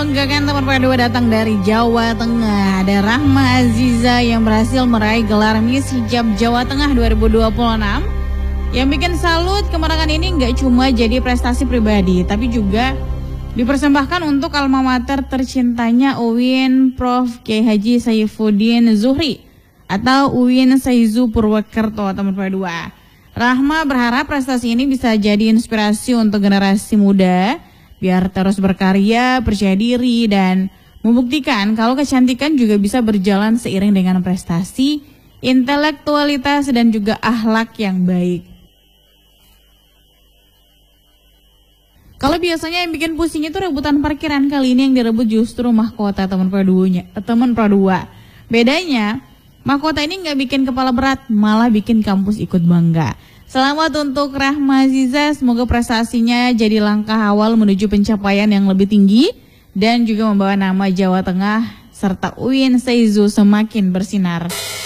membanggakan teman P2 datang dari Jawa Tengah. Ada Rahma Aziza yang berhasil meraih gelar Miss Hijab Jawa Tengah 2026. Yang bikin salut, kemenangan ini nggak cuma jadi prestasi pribadi, tapi juga dipersembahkan untuk alma mater tercintanya UIN Prof. Kiai Haji Saifuddin Zuhri atau UIN Saizu Purwokerto, teman P2. Rahma berharap prestasi ini bisa jadi inspirasi untuk generasi muda biar terus berkarya, percaya diri, dan membuktikan kalau kecantikan juga bisa berjalan seiring dengan prestasi, intelektualitas, dan juga akhlak yang baik. Kalau biasanya yang bikin pusing itu rebutan parkiran, kali ini yang direbut justru mahkota teman Pro2. Bedanya, mahkota ini nggak bikin kepala berat, malah bikin kampus ikut bangga. Selamat untuk Rahma Aziza, semoga prestasinya jadi langkah awal menuju pencapaian yang lebih tinggi dan juga membawa nama Jawa Tengah serta UIN Saizu semakin bersinar.